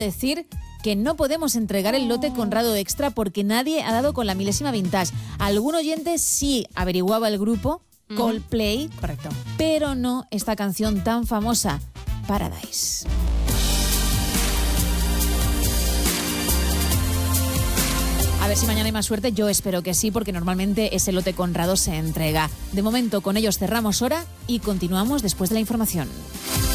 decir que no podemos entregar el lote Conrado Extra porque nadie ha dado con la milésima vintage. Algún oyente sí averiguaba el grupo Coldplay, Correcto. pero no esta canción tan famosa, Paradise. A ver si mañana hay más suerte, yo espero que sí, porque normalmente ese lote Conrado se entrega. De momento, con ellos cerramos hora y continuamos después de la información.